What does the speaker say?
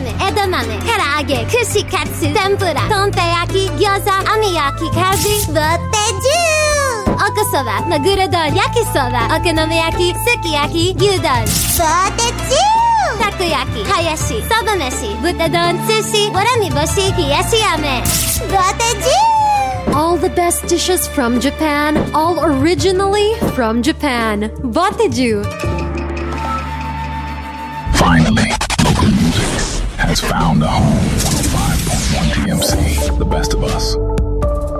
め、枝豆、唐揚げ、串カツ、天ぷら、とんぺ焼き、餃子、網焼き、かじ、ぼってじゅう、おこそば、まぐろ丼、焼きそば、お好み焼き、すき焼き、牛丼、ぼってじゅう、たこ焼き、はやし、そば飯、豚丼、寿司、わらみ干し、冷やし飴、ぼってじゅう。 All the best dishes from Japan, all originally from Japan. Boteju. Finally, local music has found a home. 105.1 TMC, the best of us.